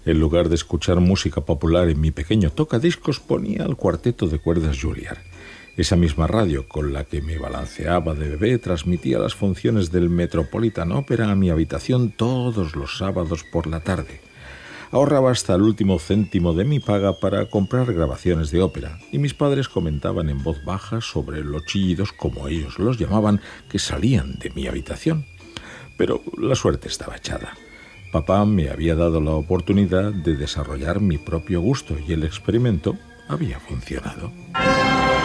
En lugar de escuchar música popular en mi pequeño tocadiscos, ponía el cuarteto de cuerdas Juilliard. Esa misma radio con la que me balanceaba de bebé transmitía las funciones del Metropolitan Opera a mi habitación todos los sábados por la tarde. Ahorraba hasta el último céntimo de mi paga para comprar grabaciones de ópera, y mis padres comentaban en voz baja sobre los chillidos, como ellos los llamaban, que salían de mi habitación. Pero la suerte estaba echada. Papá me había dado la oportunidad de desarrollar mi propio gusto y el experimento había funcionado.